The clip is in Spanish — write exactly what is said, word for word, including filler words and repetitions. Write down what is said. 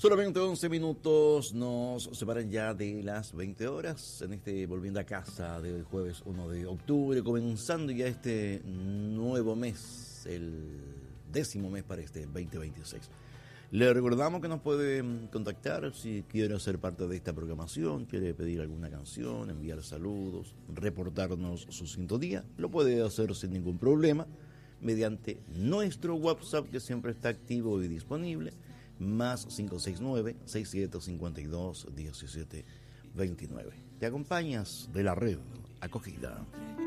Solamente once minutos nos separan ya de las veinte horas en este Volviendo a Casa del jueves uno de octubre, comenzando ya este nuevo mes, el décimo mes para este veinte veintiséis. Le recordamos que nos puede contactar si quiere ser parte de esta programación, quiere pedir alguna canción, enviar saludos, reportarnos su sintonía, lo puede hacer sin ningún problema mediante nuestro WhatsApp, que siempre está activo y disponible, más cinco seis nueve, seis siete cinco dos, uno siete dos nueve. Te acompañas de la red Acogida.